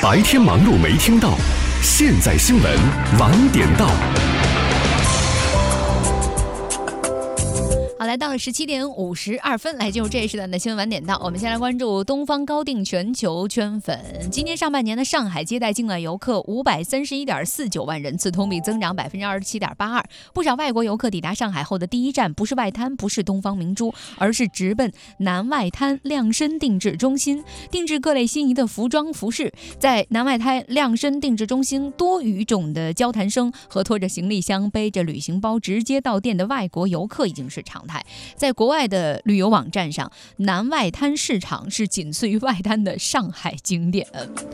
白天忙碌没听到，现在新闻晚点到。 好，来到了17点52分，来进入这一时段的新闻晚点到。我们先来关注东方高定全球圈粉。今年上半年的上海接待境外游客531.49万人次，同比增长27.82%。不少外国游客抵达上海后的第一站不是外滩，不是东方明珠，而是直奔南外滩量身定制中心，定制各类心仪的服装服饰。在南外滩量身定制中心，多语种的交谈声和拖着行李箱、背着旅行包直接到店的外国游客已经是常态。在国外的旅游网站上，南外滩市场是仅次于外滩的上海景点。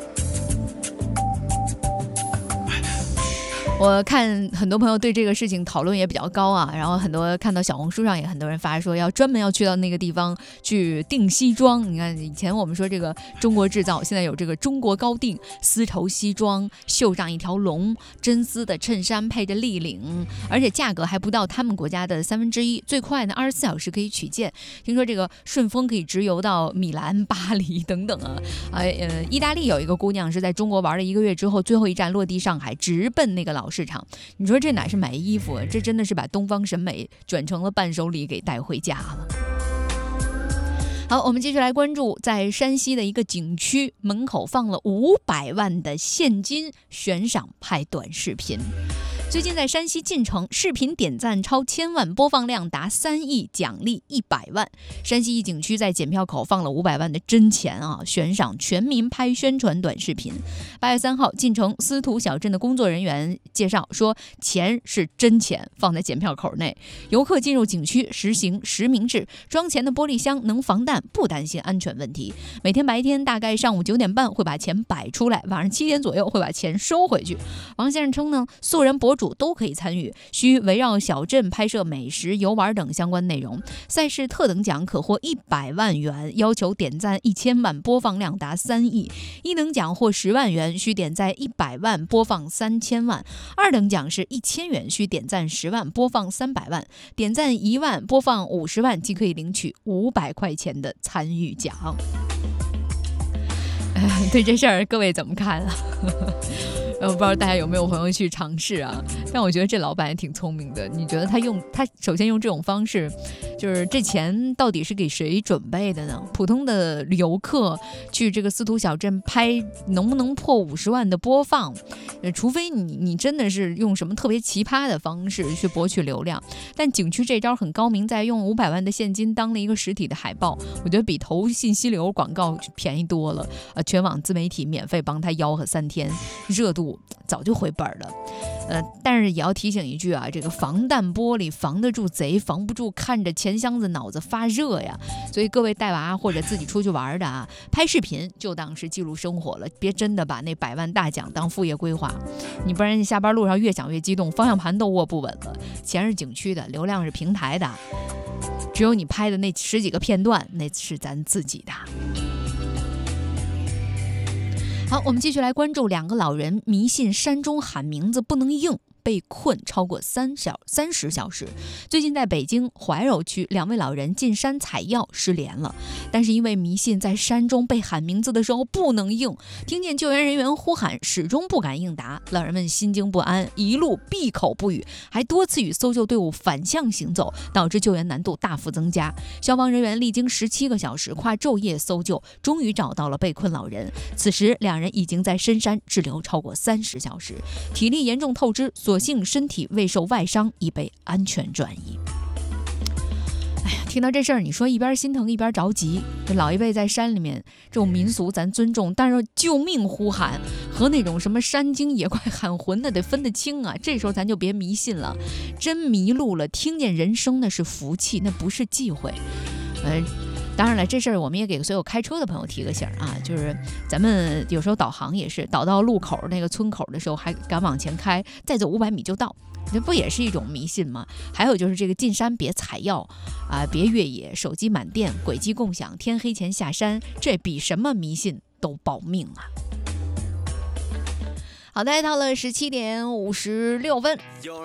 我看很多朋友对这个事情讨论也比较高啊，然后很多看到小红书上也很多人发说要专门要去到那个地方去订西装。你看以前我们说这个中国制造，现在有这个中国高定丝绸西装，绣上一条龙，真丝的衬衫配着立领，而且价格还不到他们国家的1/3，最快呢24小时可以取件。听说这个顺丰可以直邮到米兰、巴黎等等啊。意大利有一个姑娘是在中国玩了1个月之后，最后一站落地上海，直奔那个老市场。你说这哪是买衣服，这真的是把东方审美卷成了伴手礼给带回家了。好，我们继续来关注，在山西的一个景区门口放了500万的现金悬赏拍短视频。最近在山西晋城，视频点赞超1000万，播放量达3亿，奖励100万。山西一景区在检票口放了500万的真钱啊，悬赏全民拍宣传短视频。8月3号，晋城司徒小镇的工作人员介绍说，钱是真钱，放在检票口内。游客进入景区实行实名制，装钱的玻璃箱能防弹，不担心安全问题。每天白天大概上午9点半会把钱摆出来，晚上7点左右会把钱收回去。王先生称呢，素人博主都可以参与，需围绕小镇拍摄美食、游玩等相关内容。赛事特等奖可获100万元，要求点赞1000万，播放量达3亿；一等奖获10万元，需点赞100万，播放3000万；二等奖是1000元，需点赞10万，播放300万；点赞1万，播放50万，即可以领取500块钱的参与奖。对这事儿各位怎么看啊？我不知道大家有没有朋友去尝试啊？但我觉得这老板也挺聪明的。你觉得他首先用这种方式，就是这钱到底是给谁准备的呢？普通的游客去这个司徒小镇拍，能不能破50万的播放？除非你真的是用什么特别奇葩的方式去博取流量。但景区这招很高明，在用500万的现金当了一个实体的海报，我觉得比投信息流广告便宜多了。全网自媒体免费帮他吆喝3天，热度早就回本了。但是也要提醒一句啊，这个防弹玻璃防得住贼，防不住看着钱箱子脑子发热呀。所以各位带娃或者自己出去玩的啊，拍视频就当是记录生活了，别真的把那100万大奖当副业规划。你不然你下班路上越想越激动，方向盘都握不稳了。钱是景区的，流量是平台的，只有你拍的那10几个片段，那是咱自己的。好，我们继续来关注2个老人迷信山中喊名字不能应，被困超过30小时。最近在北京怀柔区，2位老人进山采药失联了，但是因为迷信，在山中被喊名字的时候不能应，听见救援人员呼喊始终不敢应答，老人们心惊不安，一路闭口不语，还多次与搜救队伍反向行走，导致救援难度大幅增加。消防人员历经17个小时跨昼夜搜救，终于找到了被困老人。此时2人已经在深山滞留超过30小时，体力严重透支，所幸身体未受外伤，已被安全转移。哎呀，听到这事儿，你说一边心疼一边着急。这老一辈在山里面，这种民俗咱尊重，但是救命呼喊和那种什么山精野怪喊魂的得分得清啊。这时候咱就别迷信了，真迷路了，听见人声那是福气，那不是忌讳。当然了，这事儿我们也给所有开车的朋友提个醒啊，就是咱们有时候导航也是导到路口那个村口的时候还敢往前开，再走500米就到，这不也是一种迷信吗？还有就是这个进山别采药啊，别越野，手机满电，轨迹共享，天黑前下山，这比什么迷信都保命啊！好的，到了17点56分。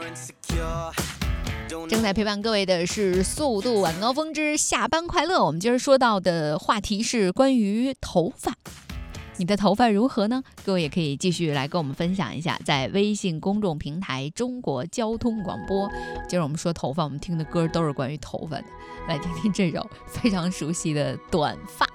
正在陪伴各位的是速度晚高峰之下班快乐。我们今儿说到的话题是关于头发。 你的头发如何呢？各位也可以继续来跟我们分享一下，在微信公众平台中国交通广播。今儿我们说头发，我们听的歌都是关于头发的，来听听这首非常熟悉的短发。